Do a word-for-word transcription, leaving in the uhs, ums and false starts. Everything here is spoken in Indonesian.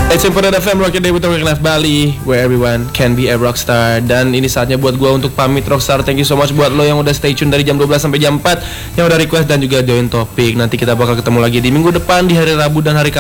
It's Simple F M, Rocket Day with Rocket Life Bali, where everyone can be a rockstar. Dan ini saatnya buat gue untuk pamit rockstar. Thank you so much buat lo yang udah stay tune dari jam dua belas sampai jam empat, yang udah request dan juga join topik. Nanti kita bakal ketemu lagi di minggu depan, di hari Rabu dan hari Kamis.